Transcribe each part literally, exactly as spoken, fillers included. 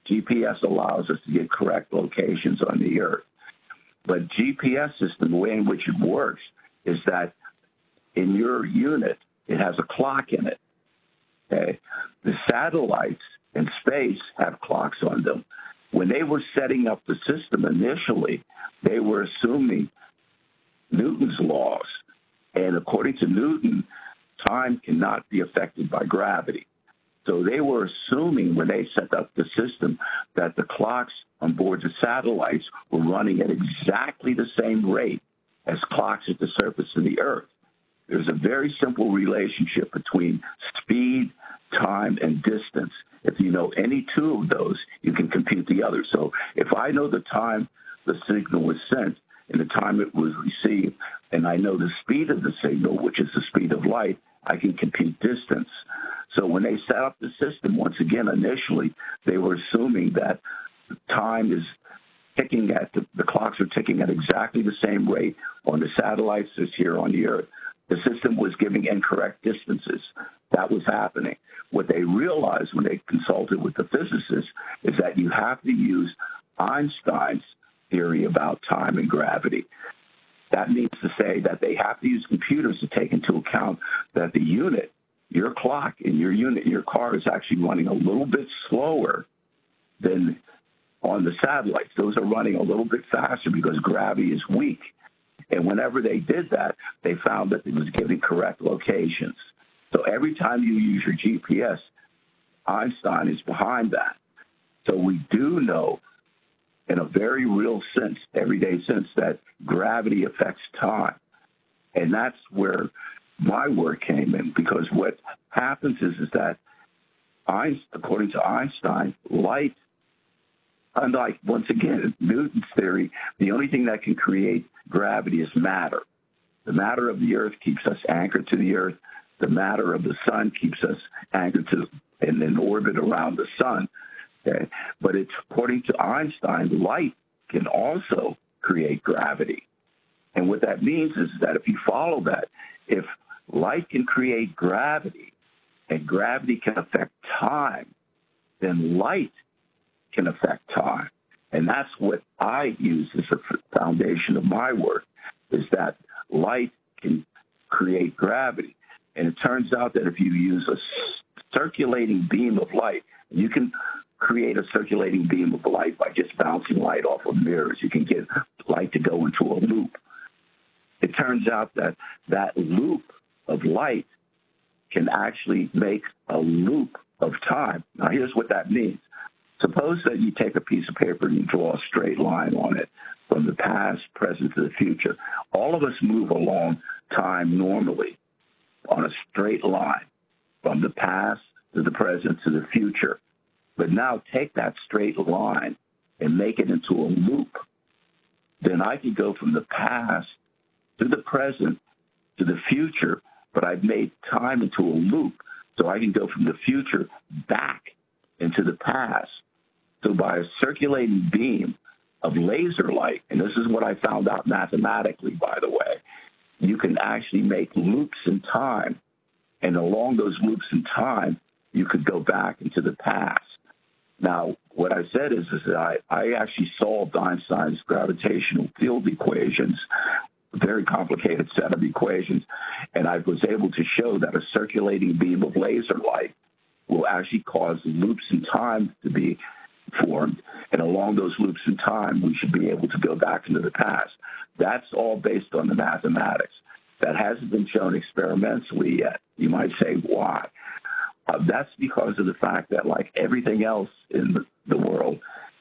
G P S allows us to get correct locations on the Earth. But G P S system, the way in which it works is that in your unit, it has a clock in it. Okay? The satellites in space have clocks on them. When they were setting up the system initially, they were assuming Newton's laws. And according to Newton, time cannot be affected by gravity. So they were assuming when they set up the system that the clocks on board the satellites were running at exactly the same rate as clocks at the surface of the Earth. There's a very simple relationship between speed, time, and distance. If you know any two of those, you can compute the other. So if I know the time the signal was sent and the time it was received, and I know the speed of the signal, which is the speed of light, I can compute distance. So when they set up the system, once again, initially, they were assuming that time is ticking at, the, the clocks are ticking at exactly the same rate on the satellites as here on the Earth. The system was giving incorrect distances. That was happening. What they realized when they consulted with the physicists is that you have to use Einstein's theory about time and gravity. That means to say that they have to use computers to take into account that the unit, your clock in your unit, your car is actually running a little bit slower than on the satellites. Those are running a little bit faster because gravity is weak. And whenever they did that, they found that it was giving correct locations. So every time you use your G P S, Einstein is behind that. So we do know in a very real sense, everyday sense, that gravity affects time. And that's where my work came in, because what happens is, is that, Einstein, according to Einstein, light, unlike, once again, Newton's theory, the only thing that can create gravity is matter. The matter of the Earth keeps us anchored to the Earth. The matter of the sun keeps us anchored to in an orbit around the sun. Okay? But it's according to Einstein, light can also create gravity. And what that means is that if you follow that, if light can create gravity and gravity can affect time, then light can affect time. And that's what I use as a foundation of my work, is that light can create gravity. And it turns out that if you use a circulating beam of light, you can create a circulating beam of light by just bouncing light off of mirrors. You can get light to go into a loop. It turns out that that loop of light can actually make a loop of time. Now, here's what that means. Suppose that you take a piece of paper and you draw a straight line on it from the past, present, to the future. All of us move along time normally on a straight line from the past to the present to the future. But now take that straight line and make it into a loop. Then I can go from the past to the present to the future, but I've made time into a loop, so I can go from the future back into the past. So by a circulating beam of laser light, and this is what I found out mathematically, by the way, you can actually make loops in time, and along those loops in time, you could go back into the past. Now, what I said is, is that I, I actually solved Einstein's gravitational field equations, a very complicated set of equations, and I was able to show that a circulating beam of laser light will actually cause loops in time to be formed, and along those loops in time, we should be able to go back into the past. That's all based on the mathematics. That hasn't been shown experimentally yet. You might say, why? Uh, that's because of the fact that, like everything else in the, the world,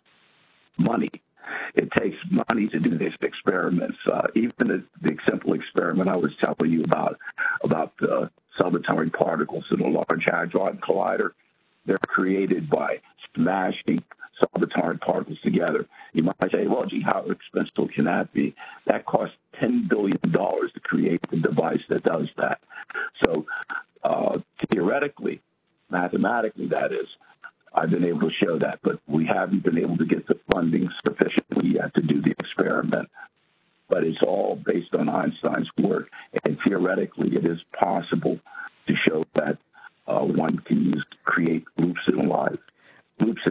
money. It takes money to do these experiments. Uh, even the, the simple experiment I was telling you about, about uh, subatomic particles in a Large Hadron Collider, they're created by smashing subatomic particles together. You might say, well, gee, how expensive can that be? That costs ten billion dollars to create the device that does that. So uh, theoretically, mathematically, that is, I've been able to show that, but we haven't been able to get the funding sufficiently yet to do the experiment. But it's all based on Einstein's work, and theoretically, it is possible to show that uh, one can use create loops in life, loops